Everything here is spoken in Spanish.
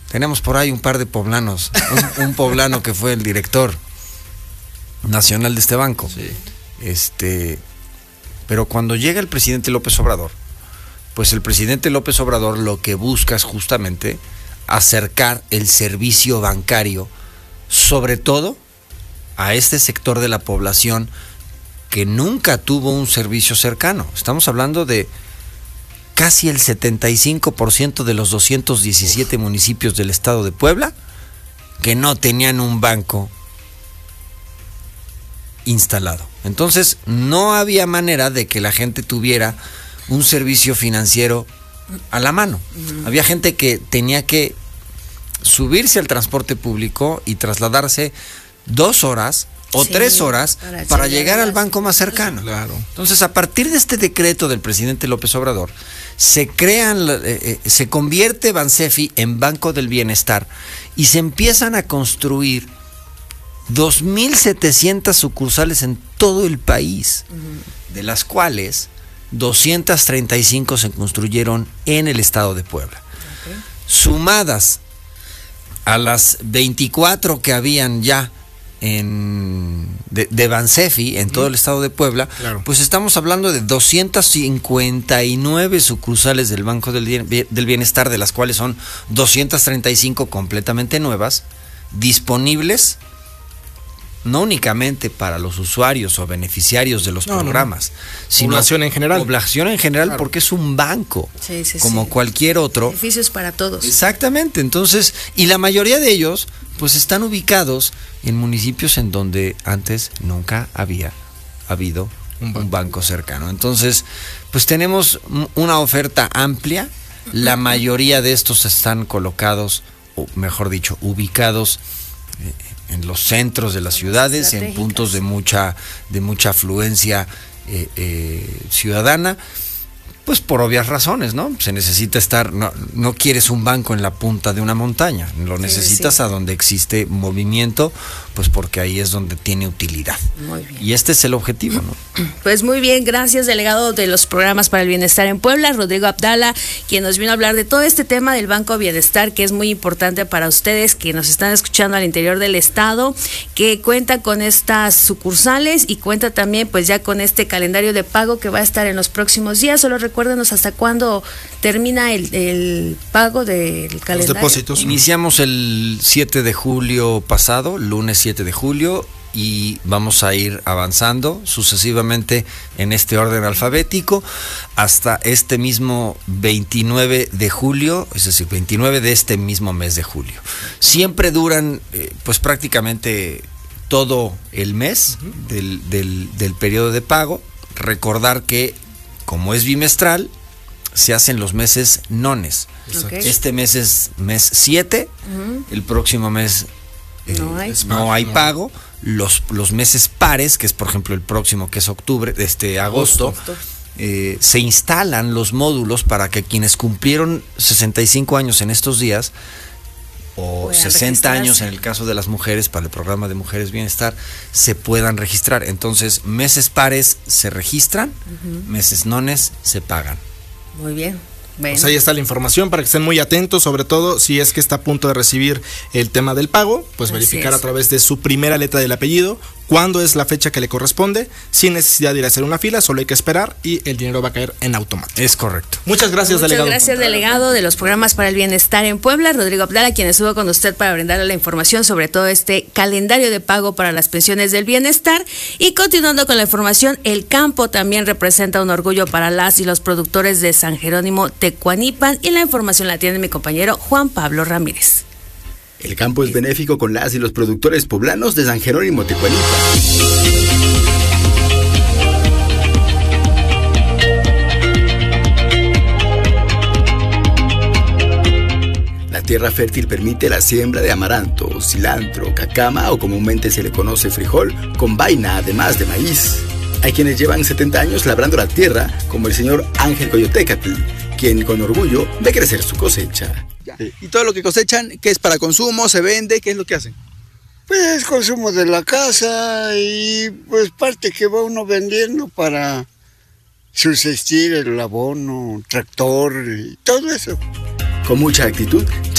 Tenemos por ahí un par de poblanos, un poblano que fue el director nacional de este banco. Sí. Pero cuando llega el presidente López Obrador, pues el presidente López Obrador lo que busca es justamente acercar el servicio bancario, sobre todo a este sector de la población que nunca tuvo un servicio cercano. Estamos hablando de casi el 75% de los 217 municipios del estado de Puebla que no tenían un banco instalado. Entonces, no había manera de que la gente tuviera un servicio financiero a la mano. Había gente que tenía que subirse al transporte público y trasladarse 2 horas o 3 horas para llegar al banco más cercano. Claro. Entonces, a partir de este decreto del presidente López Obrador, se convierte Bansefi en Banco del Bienestar y se empiezan a construir 2,700 sucursales en todo el país, de las cuales 235 se construyeron en el estado de Puebla. Sumadas a las 24 que habían ya de Bansefi en todo el estado de Puebla, pues estamos hablando de 259 sucursales del Banco del Bienestar, de las cuales son 235 completamente nuevas, disponibles no únicamente para los usuarios o beneficiarios de los programas, sino población en general. Población en general, porque es un banco, como cualquier otro. Beneficios para todos. Exactamente, entonces, y la mayoría de ellos, pues están ubicados en municipios en donde antes nunca había habido un banco cercano. Entonces, pues tenemos una oferta amplia, la mayoría de estos están colocados, o mejor dicho, ubicados en los centros de las ciudades, en puntos de mucha afluencia ciudadana, pues por obvias razones, ¿no? Se necesita estar, no quieres un banco en la punta de una montaña, lo necesitas a donde existe movimiento, pues porque ahí es donde tiene utilidad. Muy bien. Y este es el objetivo, ¿no? Pues muy bien, gracias, delegado de los programas para el bienestar en Puebla, Rodrigo Abdala, quien nos vino a hablar de todo este tema del Banco Bienestar, que es muy importante para ustedes que nos están escuchando al interior del estado, que cuenta con estas sucursales y cuenta también pues ya con este calendario de pago que va a estar en los próximos días. Solo recuérdenos hasta cuándo termina el pago del calendario. Los depósitos. Iniciamos el 7 de julio pasado, lunes 7 de julio, y vamos a ir avanzando sucesivamente en este orden alfabético hasta este mismo 29 de julio, es decir, 29 de este mismo mes de julio. Siempre duran pues prácticamente todo el mes del periodo de pago. Recordar que como es bimestral, se hacen los meses nones. Este mes es mes 7, el próximo mes no hay pago. Los meses pares, que es por ejemplo el próximo, que es agosto, se instalan los módulos para que quienes cumplieron 65 años en estos días, o 60 años en el caso de las mujeres, para el programa de Mujeres Bienestar, se puedan registrar. Entonces, meses pares se registran, meses nones se pagan. Muy bien. Bueno. Pues ahí está la información para que estén muy atentos, sobre todo si es que está a punto de recibir el tema del pago, pues verificar a través de su primera letra del apellido cuándo es la fecha que le corresponde, sin necesidad de ir a hacer una fila, solo hay que esperar y el dinero va a caer en automático. Es correcto. Muchas gracias, delegado. Muchas gracias, delegado de los programas para el bienestar en Puebla, Rodrigo Abdala, quien estuvo con usted para brindarle la información sobre todo este calendario de pago para las pensiones del bienestar. Y continuando con la información, el campo también representa un orgullo para las y los productores de San Jerónimo Tecuanipan, y la información la tiene mi compañero Juan Pablo Ramírez. El campo es benéfico con las y los productores poblanos de San Jerónimo Tecuanipan. La tierra fértil permite la siembra de amaranto, cilantro, cacama o comúnmente se le conoce frijol, con vaina además de maíz. Hay quienes llevan 70 años labrando la tierra, como el señor Ángel Coyotecatl, quien con orgullo ve crecer su cosecha. Y todo lo que cosechan, ¿qué es para consumo? ¿Se vende? ¿Qué es lo que hacen? Pues es consumo de la casa y pues parte que va uno vendiendo para subsistir, el abono, tractor y todo eso. Con mucha actitud,